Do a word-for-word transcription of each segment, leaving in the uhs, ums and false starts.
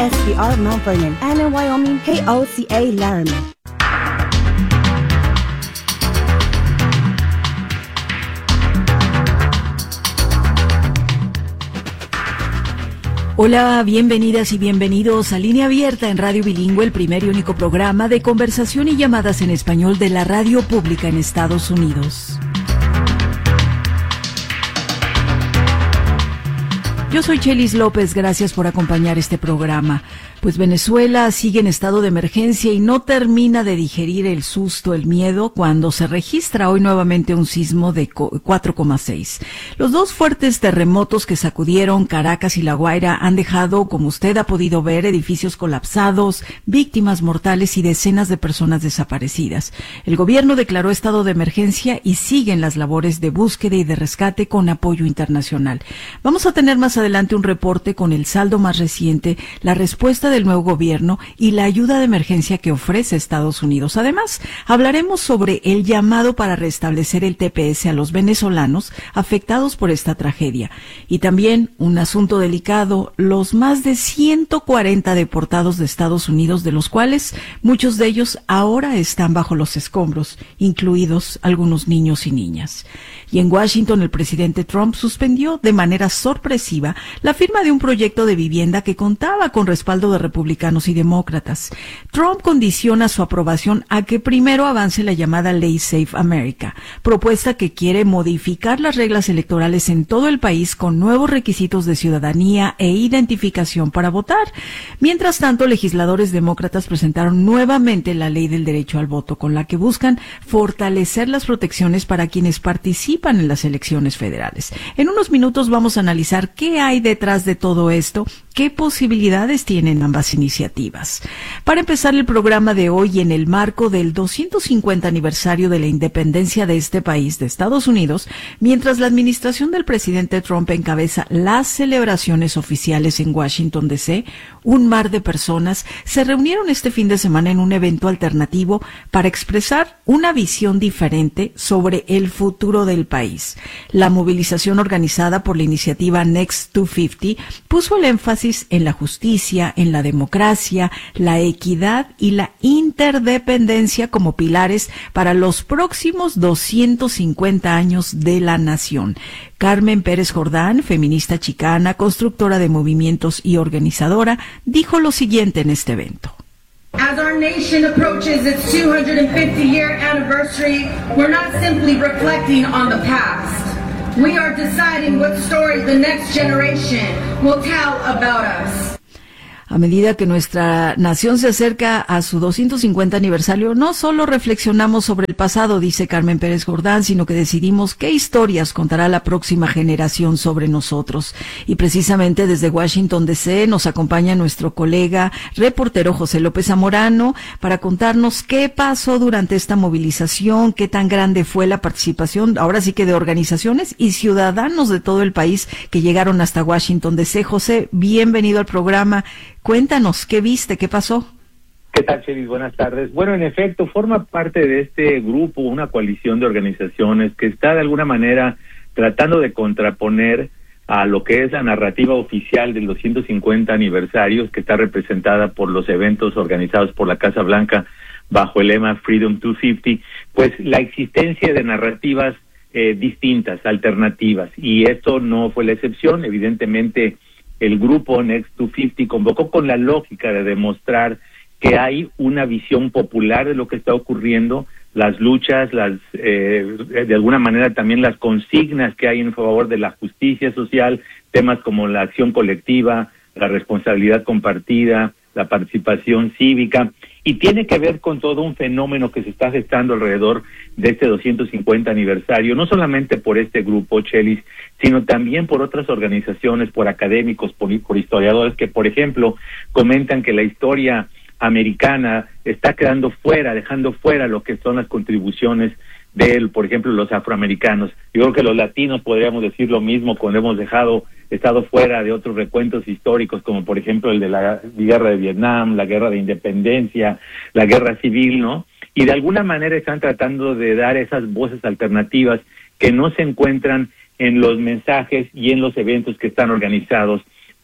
S B R Mount Vernon, and in Wyoming, K O C A Laramie. Hola, bienvenidas y bienvenidos a Línea Abierta en Radio Bilingüe, el primer y único programa de conversación y llamadas en español de la radio pública en Estados Unidos. Yo soy Chelis López, gracias por acompañar este programa. Pues Venezuela sigue en estado de emergencia y no termina de digerir el susto, el miedo, cuando se registra hoy nuevamente un sismo de cuatro coma seis. Los dos fuertes terremotos que sacudieron Caracas y La Guaira han dejado, como usted ha podido ver, edificios colapsados, víctimas mortales y decenas de personas desaparecidas. El gobierno declaró estado de emergencia y siguen las labores de búsqueda y de rescate con apoyo internacional. Vamos a tener más adelante un reporte con el saldo más reciente, la respuesta de del nuevo gobierno y la ayuda de emergencia que ofrece Estados Unidos. Además, hablaremos sobre el llamado para restablecer el T P S a los venezolanos afectados por esta tragedia. Y también un asunto delicado, los más de ciento cuarenta deportados de Estados Unidos, de los cuales muchos de ellos ahora están bajo los escombros, incluidos algunos niños y niñas. Y en Washington, el presidente Trump suspendió de manera sorpresiva la firma de un proyecto de vivienda que contaba con respaldo de republicanos y demócratas. Trump condiciona su aprobación a que primero avance la llamada Ley Safe America, propuesta que quiere modificar las reglas electorales en todo el país con nuevos requisitos de ciudadanía e identificación para votar. Mientras tanto, legisladores demócratas presentaron nuevamente la Ley del Derecho al Voto, con la que buscan fortalecer las protecciones para quienes participan en las elecciones federales. En unos minutos vamos a analizar qué hay detrás de todo esto, qué posibilidades tienen ambas iniciativas. Para empezar el programa de hoy, en el marco del doscientos cincuenta aniversario de la independencia de este país, de Estados Unidos, mientras la administración del presidente Trump encabeza las celebraciones oficiales en Washington, D C, un mar de personas se reunieron este fin de semana en un evento alternativo para expresar una visión diferente sobre el futuro del país. La movilización organizada por la iniciativa Next doscientos cincuenta puso el énfasis en la justicia, en la democracia, la equidad y la interdependencia como pilares para los próximos doscientos cincuenta años de la nación. Carmen Pérez Jordán, feminista chicana, constructora de movimientos y organizadora, dijo lo siguiente en este evento. As our nation approaches its two hundred fifty year anniversary, we're not simply reflecting on the past. We are deciding what stories the next generation will tell about us. A medida que nuestra nación se acerca a su doscientos cincuenta aniversario, no solo reflexionamos sobre el pasado, dice Carmen Pérez Jordán, sino que decidimos qué historias contará la próxima generación sobre nosotros. Y precisamente desde Washington, D C, nos acompaña nuestro colega reportero José López Zamorano para contarnos qué pasó durante esta movilización, qué tan grande fue la participación, ahora sí que de organizaciones y ciudadanos de todo el país que llegaron hasta Washington, D C. José, bienvenido al programa. Cuéntanos, ¿qué viste? ¿Qué pasó? ¿Qué tal, Chelis? Buenas tardes. Bueno, en efecto, forma parte de este grupo, una coalición de organizaciones que está de alguna manera tratando de contraponer a lo que es la narrativa oficial del doscientos cincuenta aniversarios, que está representada por los eventos organizados por la Casa Blanca bajo el lema Freedom doscientos cincuenta, pues la existencia de narrativas eh, distintas, alternativas, y esto no fue la excepción. Evidentemente, el grupo Next doscientos cincuenta convocó con la lógica de demostrar que hay una visión popular de lo que está ocurriendo, las luchas, las eh, de alguna manera también las consignas que hay en favor de la justicia social, temas como la acción colectiva, la responsabilidad compartida, la participación cívica, y tiene que ver con todo un fenómeno que se está gestando alrededor de este doscientos cincuenta aniversario, no solamente por este grupo, Chelis, sino también por otras organizaciones, por académicos, por, por historiadores que, por ejemplo, comentan que la historia americana está quedando fuera, dejando fuera lo que son las contribuciones de, por ejemplo, los afroamericanos. Yo creo que los latinos podríamos decir lo mismo cuando hemos dejado, estado fuera de otros recuentos históricos, como por ejemplo el de la guerra de Vietnam, la guerra de independencia, la guerra civil, ¿no? Y de alguna manera están tratando de dar esas voces alternativas que no se encuentran en los mensajes y en los eventos que están organizados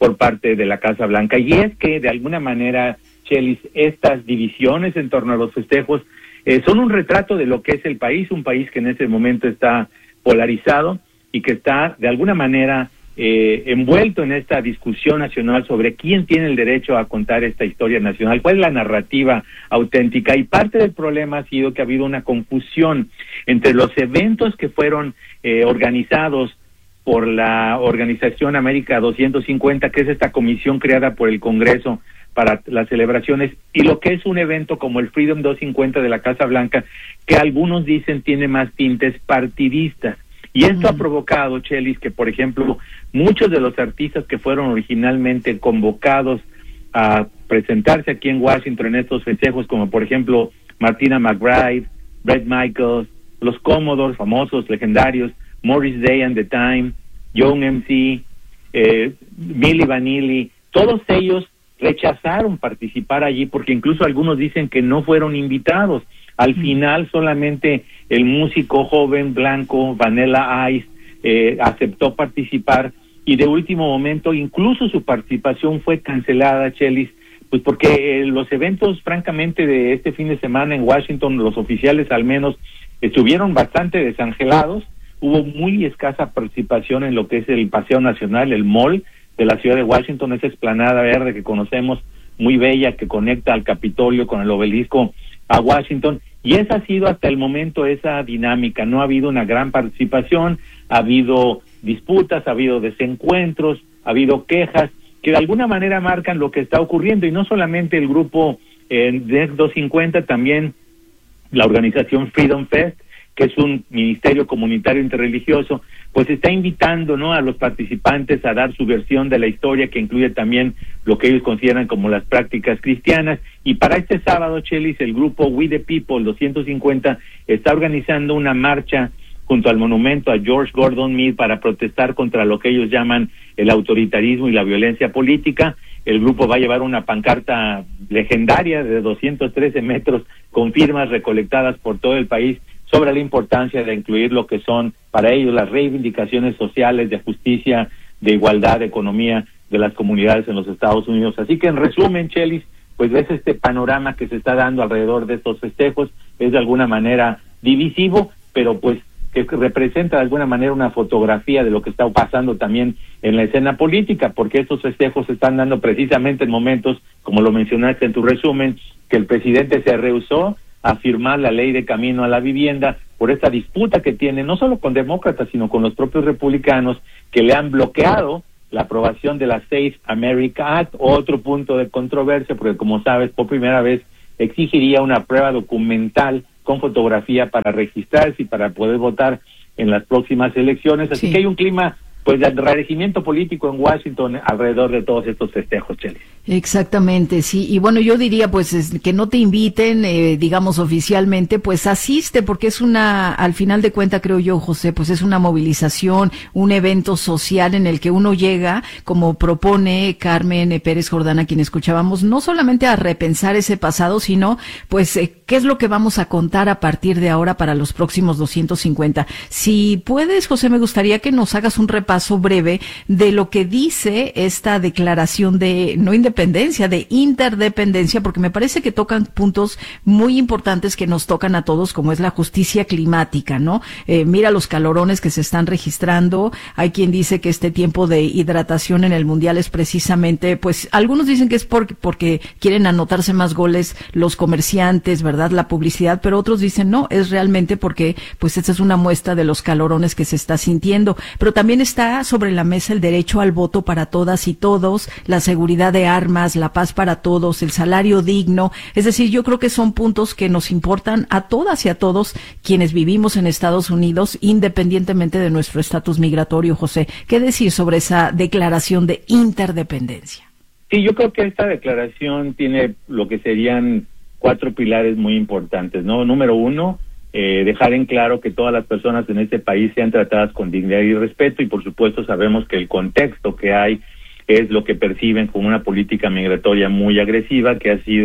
por parte de la Casa Blanca. Y es que, de alguna manera, Chelis, estas divisiones en torno a los festejos eh, son un retrato de lo que es el país, un país que en ese momento está polarizado y que está, de alguna manera, eh, envuelto en esta discusión nacional sobre quién tiene el derecho a contar esta historia nacional, cuál es la narrativa auténtica. Y parte del problema ha sido que ha habido una confusión entre los eventos que fueron eh, organizados por la organización América doscientos cincuenta, que es esta comisión creada por el Congreso para las celebraciones, y lo que es un evento como el Freedom doscientos cincuenta de la Casa Blanca, que algunos dicen tiene más tintes partidistas. Y esto uh-huh. ha provocado, Chelis, que por ejemplo, muchos de los artistas que fueron originalmente convocados a presentarse aquí en Washington en estos festejos, como por ejemplo Martina McBride, Bret Michaels, los Commodores, famosos, legendarios, Morris Day and the Time, Young M C, eh, Milli Vanilli, todos ellos rechazaron participar allí porque incluso algunos dicen que no fueron invitados. Al final solamente el músico joven blanco Vanilla Ice eh, aceptó participar, y de último momento incluso su participación fue cancelada, Chelis, pues porque eh, los eventos francamente de este fin de semana en Washington, los oficiales al menos, estuvieron bastante desangelados. Hubo muy escasa participación en lo que es el Paseo Nacional, el mall de la ciudad de Washington, esa explanada verde que conocemos, muy bella, que conecta al Capitolio con el obelisco a Washington, y esa ha sido hasta el momento esa dinámica. No ha habido una gran participación, ha habido disputas, ha habido desencuentros, ha habido quejas que de alguna manera marcan lo que está ocurriendo, y no solamente el grupo eh, D E C doscientos cincuenta, también la organización Freedom Fest, que es un ministerio comunitario interreligioso, pues está invitando, ¿no?, a los participantes a dar su versión de la historia, que incluye también lo que ellos consideran como las prácticas cristianas. Y para este sábado, Chelis, el grupo We the People doscientos cincuenta está organizando una marcha junto al monumento a George Gordon Meade para protestar contra lo que ellos llaman el autoritarismo y la violencia política. El grupo va a llevar una pancarta legendaria de doscientos trece metros con firmas recolectadas por todo el país sobre la importancia de incluir lo que son para ellos las reivindicaciones sociales de justicia, de igualdad, de economía de las comunidades en los Estados Unidos. Así que en resumen, Chelis, pues ves este panorama que se está dando alrededor de estos festejos, es de alguna manera divisivo, pero pues que representa de alguna manera una fotografía de lo que está pasando también en la escena política, porque estos festejos se están dando precisamente en momentos, como lo mencionaste en tu resumen, que el presidente se rehusó a firmar la ley de camino a la vivienda por esta disputa que tiene, no solo con demócratas, sino con los propios republicanos, que le han bloqueado la aprobación de la Safe America Act, otro punto de controversia, porque como sabes, por primera vez exigiría una prueba documental con fotografía para registrarse y para poder votar en las próximas elecciones. Así sí. que hay un clima pues de enrarecimiento político en Washington alrededor de todos estos festejos, Chely. Exactamente, sí. Y bueno, yo diría pues es, que no te inviten, eh, digamos oficialmente, pues asiste, porque es una, al final de cuentas creo yo, José, pues es una movilización, un evento social en el que uno llega, como propone Carmen Pérez Jordana, quien escuchábamos, no solamente a repensar ese pasado, sino pues eh, qué es lo que vamos a contar a partir de ahora para los próximos doscientos cincuenta. Si puedes, José, me gustaría que nos hagas un repaso paso breve de lo que dice esta declaración de no independencia, de interdependencia, porque me parece que tocan puntos muy importantes que nos tocan a todos, como es la justicia climática, ¿no? Eh, mira los calorones que se están registrando. Hay quien dice que este tiempo de hidratación en el mundial es precisamente, pues algunos dicen que es porque, porque quieren anotarse más goles los comerciantes, ¿verdad? La publicidad, pero otros dicen no, es realmente porque pues esta es una muestra de los calorones que se está sintiendo. Pero también está sobre la mesa el derecho al voto para todas y todos, la seguridad de armas, la paz para todos, el salario digno. Es decir, yo creo que son puntos que nos importan a todas y a todos quienes vivimos en Estados Unidos, independientemente de nuestro estatus migratorio. José, ¿qué decir sobre esa declaración de interdependencia? Sí, yo creo que esta declaración tiene lo que serían cuatro pilares muy importantes, ¿no? Número uno, Eh, dejar en claro que todas las personas en este país sean tratadas con dignidad y respeto, y por supuesto sabemos que el contexto que hay es lo que perciben como una política migratoria muy agresiva que ha sido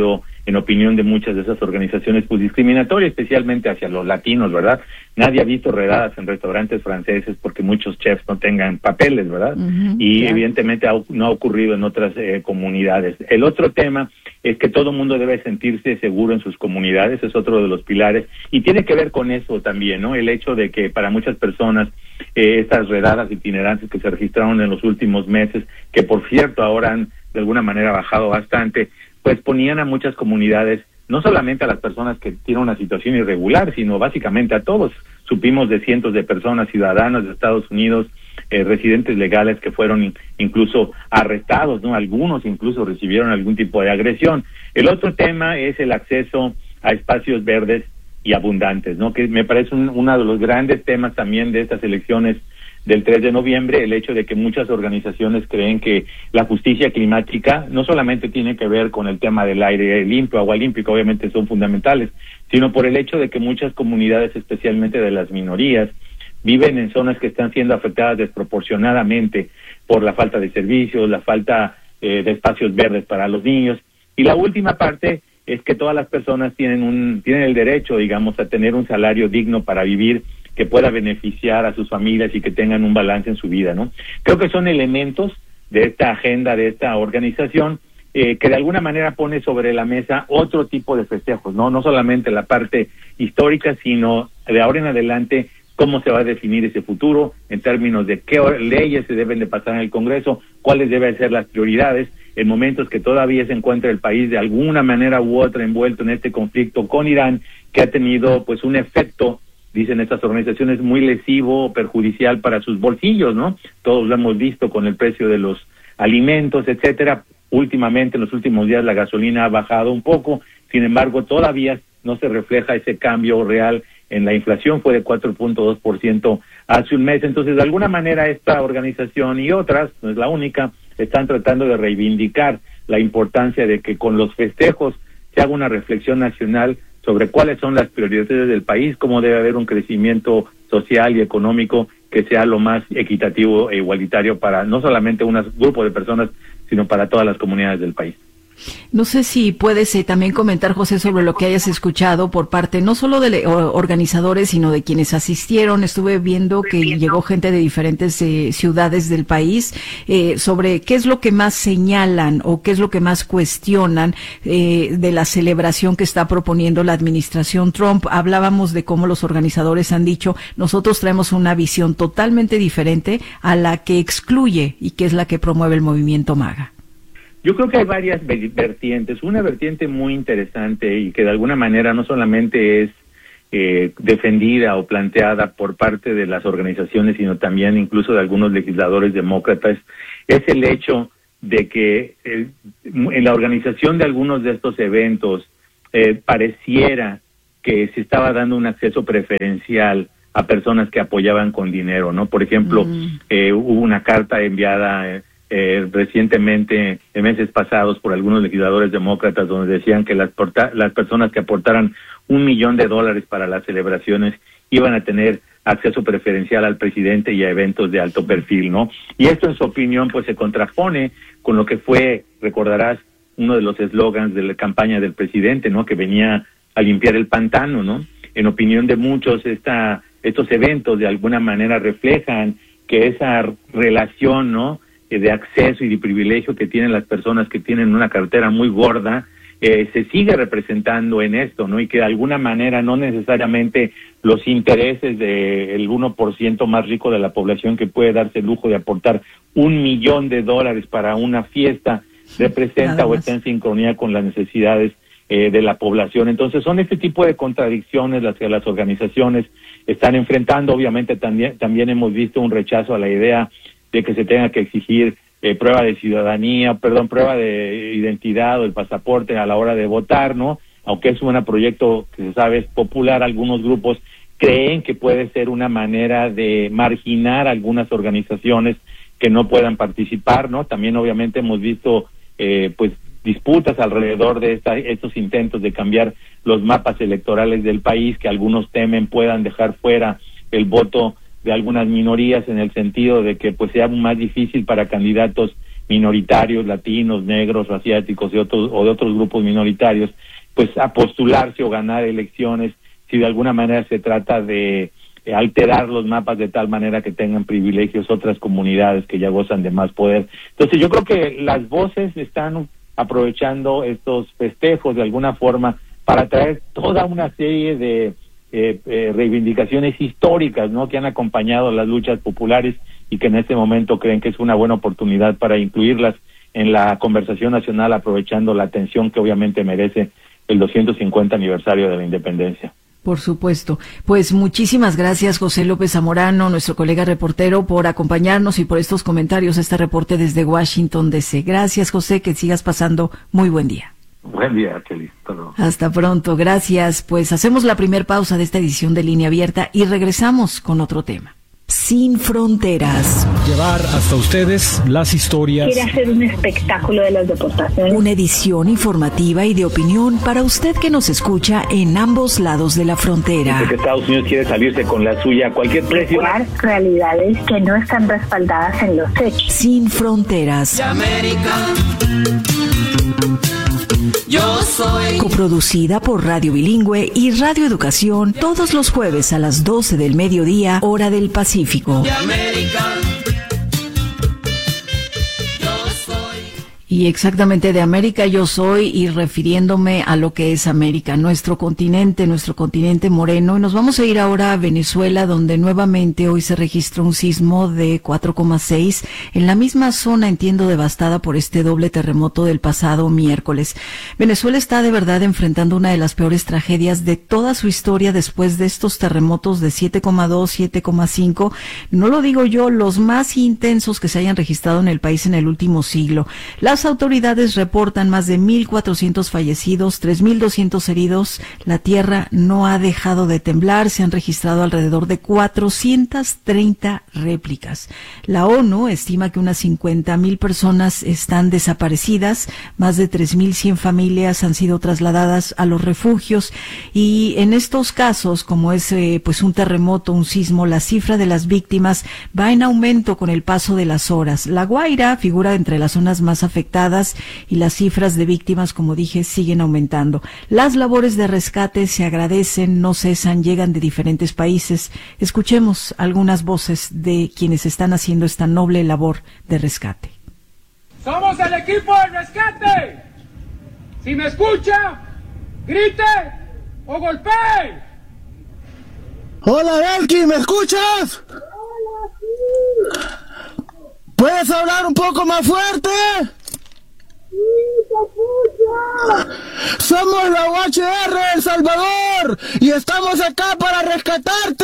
en opinión de muchas de esas organizaciones, pues discriminatoria, especialmente hacia los latinos, ¿verdad? Nadie ha visto redadas en restaurantes franceses porque muchos chefs no tengan papeles, ¿verdad? Uh-huh, y claro. evidentemente ha, no ha ocurrido en otras eh, comunidades. El otro tema es que todo mundo debe sentirse seguro en sus comunidades, es otro de los pilares, y tiene que ver con eso también, ¿no? El hecho de que para muchas personas eh, estas redadas itinerantes que se registraron en los últimos meses, que por cierto ahora han de alguna manera bajado bastante, pues ponían a muchas comunidades, no solamente a las personas que tienen una situación irregular, sino básicamente a todos. Supimos de cientos de personas, ciudadanos de Estados Unidos, eh, residentes legales que fueron in, incluso arrestados, ¿no? Algunos incluso recibieron algún tipo de agresión. El otro tema es el acceso a espacios verdes y abundantes, ¿no? Que me parece un, uno de los grandes temas también de estas elecciones del tres de noviembre, el hecho de que muchas organizaciones creen que la justicia climática no solamente tiene que ver con el tema del aire limpio, agua limpia, que obviamente son fundamentales, sino por el hecho de que muchas comunidades, especialmente de las minorías, viven en zonas que están siendo afectadas desproporcionadamente por la falta de servicios, la falta eh, de espacios verdes para los niños. Y la última parte es que todas las personas tienen un tienen el derecho, digamos, a tener un salario digno para vivir, que pueda beneficiar a sus familias y que tengan un balance en su vida, ¿no? Creo que son elementos de esta agenda, de esta organización, eh, que de alguna manera pone sobre la mesa otro tipo de festejos, ¿no? No solamente la parte histórica, sino de ahora en adelante cómo se va a definir ese futuro en términos de qué leyes se deben de pasar en el Congreso, cuáles deben ser las prioridades, en momentos que todavía se encuentra el país de alguna manera u otra envuelto en este conflicto con Irán, que ha tenido pues un efecto, dicen estas organizaciones, muy lesivo, perjudicial para sus bolsillos, ¿no? Todos lo hemos visto con el precio de los alimentos, etcétera. Últimamente, en los últimos días, la gasolina ha bajado un poco, sin embargo, todavía no se refleja ese cambio real en la inflación, fue de cuatro punto dos por ciento hace un mes. Entonces, de alguna manera, esta organización y otras, no es la única, están tratando de reivindicar la importancia de que con los festejos se haga una reflexión nacional sobre cuáles son las prioridades del país, cómo debe haber un crecimiento social y económico que sea lo más equitativo e igualitario para no solamente un grupo de personas, sino para todas las comunidades del país. No sé si puedes eh, también comentar, José, sobre lo que hayas escuchado por parte no solo de o, organizadores, sino de quienes asistieron. Estuve viendo que llegó gente de diferentes eh, ciudades del país eh, sobre qué es lo que más señalan o qué es lo que más cuestionan eh, de la celebración que está proponiendo la administración Trump. Hablábamos de cómo los organizadores han dicho, nosotros traemos una visión totalmente diferente a la que excluye y que es la que promueve el movimiento MAGA. Yo creo que hay varias vertientes. Una vertiente muy interesante y que de alguna manera no solamente es eh, defendida o planteada por parte de las organizaciones, sino también incluso de algunos legisladores demócratas, es el hecho de que eh, en la organización de algunos de estos eventos eh, pareciera que se estaba dando un acceso preferencial a personas que apoyaban con dinero, ¿no? Por ejemplo, mm. eh, hubo una carta enviada eh, Eh, recientemente, en meses pasados, por algunos legisladores demócratas, donde decían que las, porta- las personas que aportaran un millón de dólares para las celebraciones iban a tener acceso preferencial al presidente y a eventos de alto perfil, ¿no? Y esto, en su opinión, pues se contrapone con lo que fue, recordarás, uno de los eslogans de la campaña del presidente, ¿no? Que venía a limpiar el pantano, ¿no? En opinión de muchos, esta, estos eventos de alguna manera reflejan que esa relación, ¿no?, de acceso y de privilegio que tienen las personas que tienen una cartera muy gorda, eh, se sigue representando en esto, ¿no? Y que de alguna manera no necesariamente los intereses del uno por ciento más rico de la población que puede darse el lujo de aportar un millón de dólares para una fiesta representa o está en sincronía con las necesidades eh, de la población. Entonces son este tipo de contradicciones las que las organizaciones están enfrentando. Obviamente también, también hemos visto un rechazo a la idea de que se tenga que exigir eh, prueba de ciudadanía, perdón, prueba de identidad o el pasaporte a la hora de votar, ¿no? Aunque es un proyecto que se sabe es popular, algunos grupos creen que puede ser una manera de marginar algunas organizaciones que no puedan participar, ¿no? También obviamente hemos visto eh, pues disputas alrededor de esta, estos intentos de cambiar los mapas electorales del país, que algunos temen puedan dejar fuera el voto de algunas minorías, en el sentido de que pues sea más difícil para candidatos minoritarios, latinos, negros, asiáticos y otros, o de otros grupos minoritarios, pues a postularse o ganar elecciones, si de alguna manera se trata de alterar los mapas de tal manera que tengan privilegios otras comunidades que ya gozan de más poder. Entonces yo creo que las voces están aprovechando estos festejos de alguna forma para traer toda una serie de eh, eh, reivindicaciones históricas, ¿no?, que han acompañado las luchas populares y que en este momento creen que es una buena oportunidad para incluirlas en la conversación nacional, aprovechando la atención que obviamente merece el doscientos cincuenta aniversario de la independencia. Por supuesto. Pues muchísimas gracias, José López Zamorano, nuestro colega reportero, por acompañarnos y por estos comentarios, este reporte desde Washington, D C Gracias, José, que sigas pasando muy buen día. Buen día, Kelly. Hasta pronto, gracias. Pues hacemos la primer pausa de esta edición de Línea Abierta y regresamos con otro tema. Sin fronteras. Llevar hasta ustedes las historias. Quiere hacer un espectáculo de las deportaciones. Una edición informativa y de opinión para usted que nos escucha en ambos lados de la frontera. Porque Estados Unidos quiere salirse con la suya a cualquier precio. Realidades que no están respaldadas en los hechos. Sin fronteras. De América. Yo soy. Coproducida por Radio Bilingüe y Radio Educación, todos los jueves a las doce del mediodía, hora del Pacífico. De América. Y exactamente de América yo soy, y refiriéndome a lo que es América, nuestro continente, nuestro continente moreno. Y nos vamos a ir ahora a Venezuela, donde nuevamente hoy se registró un sismo de cuatro coma seis en la misma zona, entiendo, devastada por este doble terremoto del pasado miércoles. Venezuela está de verdad enfrentando una de las peores tragedias de toda su historia después de estos terremotos de siete coma dos, siete coma cinco. No lo digo yo, los más intensos que se hayan registrado en el país en el último siglo. Las autoridades reportan más de mil cuatrocientos fallecidos, tres mil doscientos heridos. La tierra no ha dejado de temblar. Se han registrado alrededor de cuatrocientas treinta réplicas. La ONU estima que unas cincuenta mil personas están desaparecidas. Más de tres mil cien familias han sido trasladadas a los refugios. Y en estos casos, como es eh, pues un terremoto, un sismo, la cifra de las víctimas va en aumento con el paso de las horas. La Guaira figura entre las zonas más afectadas y las cifras de víctimas, como dije, siguen aumentando. Las labores de rescate se agradecen, no cesan, llegan de diferentes países. Escuchemos algunas voces de quienes están haciendo esta noble labor de rescate. Somos el equipo de rescate. Si me escucha, grite o golpee. Hola, Elki, ¿me escuchas? ¿Puedes hablar un poco más fuerte? Somos la U H R de El Salvador y estamos acá para rescatarte.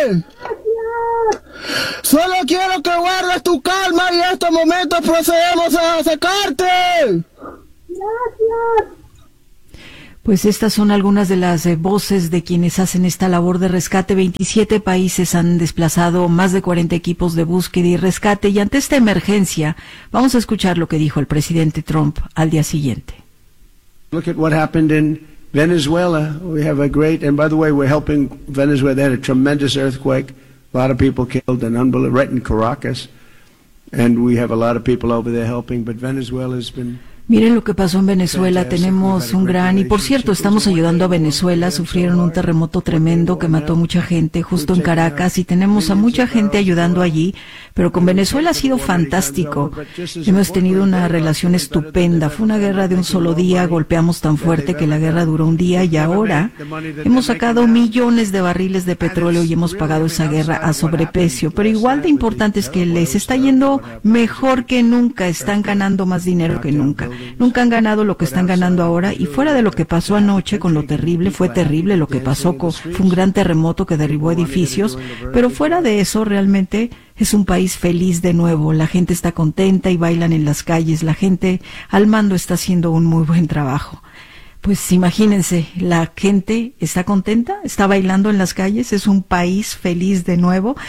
Solo quiero que guardes tu calma y en estos momentos procedemos a sacarte. Gracias. Pues estas son algunas de las eh, voces de quienes hacen esta labor de rescate. veintisiete países han desplazado más de cuarenta equipos de búsqueda y rescate, y ante esta emergencia vamos a escuchar lo que dijo el presidente Trump al día siguiente. Look at what happened in Venezuela. We have a great, and by the way, we're helping Venezuela. They had a tremendous earthquake, a lot of people killed, and unbelievable, right in Caracas, and we have a lot of people over there helping, but Venezuela has been... Miren lo que pasó en Venezuela, tenemos un gran, y por cierto, estamos ayudando a Venezuela, sufrieron un terremoto tremendo que mató a mucha gente justo en Caracas, y tenemos a mucha gente ayudando allí, pero con Venezuela ha sido fantástico, hemos tenido una relación estupenda, fue una guerra de un solo día, golpeamos tan fuerte que la guerra duró un día, y ahora hemos sacado millones de barriles de petróleo y hemos pagado esa guerra a sobreprecio, pero igual de importante es que les está yendo mejor que nunca, están ganando más dinero que nunca. Nunca han ganado lo que están ganando ahora, y fuera de lo que pasó anoche con lo terrible, fue terrible lo que pasó, con, fue un gran terremoto que derribó edificios, pero fuera de eso realmente es un país feliz de nuevo, la gente está contenta y bailan en las calles, la gente al mando está haciendo un muy buen trabajo. Pues imagínense, la gente está contenta, está bailando en las calles, es un país feliz de nuevo.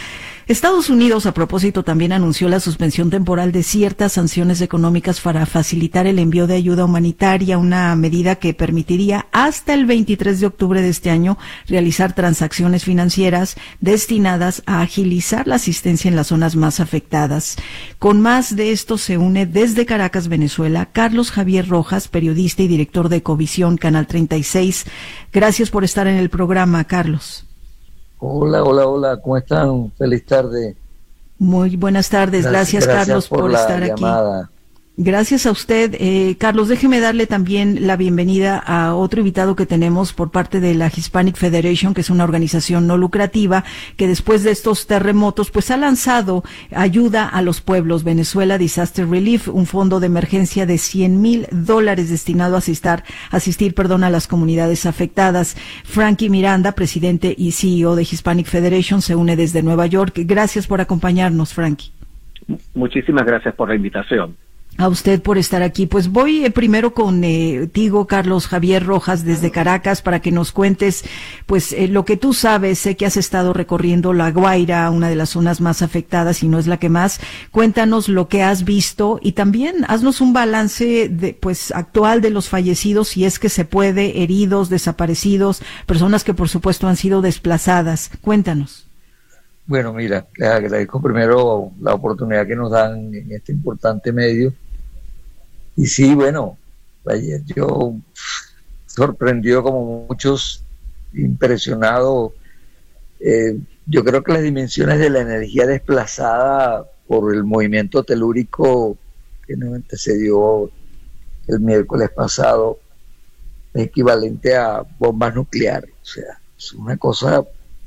Estados Unidos, a propósito, también anunció la suspensión temporal de ciertas sanciones económicas para facilitar el envío de ayuda humanitaria, una medida que permitiría hasta el veintitrés de octubre de este año realizar transacciones financieras destinadas a agilizar la asistencia en las zonas más afectadas. Con más de esto se une desde Caracas, Venezuela, Carlos Javier Rojas, periodista y director de Ecovisión, Canal treinta y seis. Gracias por estar en el programa, Carlos. Hola, hola, hola, ¿cómo están? Feliz tarde. Muy buenas tardes, gracias, gracias, gracias Carlos por, por estar llamada. aquí. Gracias a usted. Eh, Carlos, déjeme darle también la bienvenida a otro invitado que tenemos por parte de la Hispanic Federation, que es una organización no lucrativa que después de estos terremotos pues ha lanzado ayuda a los pueblos. Venezuela Disaster Relief, un fondo de emergencia de cien mil dólares destinado a asistir, asistir perdón, a las comunidades afectadas. Frankie Miranda, presidente y C E O de Hispanic Federation, se une desde Nueva York. Gracias por acompañarnos, Frankie. Muchísimas gracias por la invitación. A usted por estar aquí. Pues voy eh, primero contigo, eh, Carlos Javier Rojas, desde Caracas, para que nos cuentes, pues, eh, lo que tú sabes. Sé que has estado recorriendo La Guaira, una de las zonas más afectadas, y no es la que más. Cuéntanos lo que has visto y también haznos un balance, de, pues, actual de los fallecidos, si es que se puede, heridos, desaparecidos, personas que, por supuesto, han sido desplazadas. Cuéntanos. Bueno, mira, les agradezco primero la oportunidad que nos dan en este importante medio. Y sí, bueno, ayer yo sorprendido como muchos, impresionado. Eh, yo creo que las dimensiones de la energía desplazada por el movimiento telúrico que nos antecedió el miércoles pasado es equivalente a bombas nucleares. O sea, es una cosa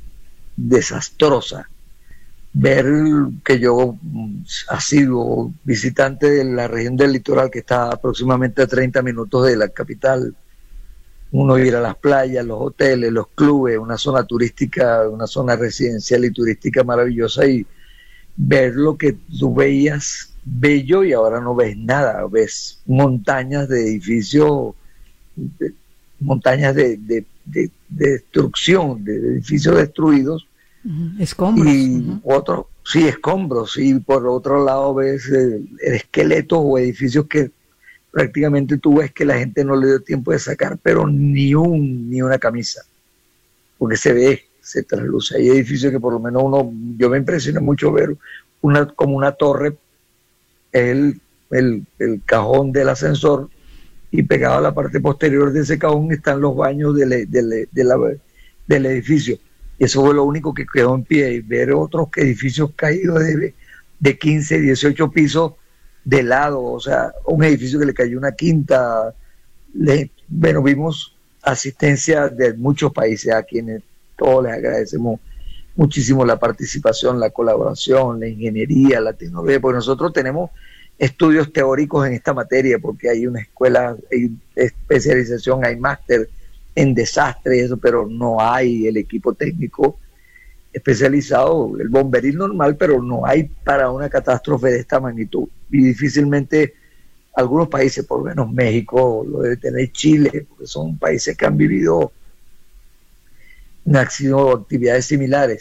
desastrosa. Ver que yo ha sido visitante de la región del litoral, que está aproximadamente a treinta minutos de la capital, uno ir a las playas, los hoteles, los clubes, una zona turística, una zona residencial y turística maravillosa, y ver lo que tú veías bello y ahora no ves nada, ves montañas de edificios, de, montañas de, de, de, de destrucción, de edificios destruidos. Uh-huh. Escombros. Y uh-huh. otros, sí, escombros, y por otro lado ves eh, esqueletos o edificios que prácticamente tú ves que la gente no le dio tiempo de sacar, pero ni un ni una camisa, porque se ve, se trasluce. Hay edificios que por lo menos uno, yo me impresiona mucho ver una como una torre, el, el, el cajón del ascensor, y pegado a la parte posterior de ese cajón están los baños del, del, de la, del edificio. Eso fue lo único que quedó en pie, y ver otros edificios caídos de, de quince, dieciocho pisos de lado, o sea, un edificio que le cayó una quinta. Le, bueno, vimos asistencia de muchos países a quienes todos les agradecemos muchísimo la participación, la colaboración, la ingeniería, la tecnología, porque nosotros tenemos estudios teóricos en esta materia, porque hay una escuela, hay especialización, hay máster en desastre y eso, pero no hay el equipo técnico especializado, el bomberil normal, pero no hay para una catástrofe de esta magnitud, y difícilmente algunos países, por lo menos México lo debe tener, Chile, porque son países que han vivido, han sido actividades similares.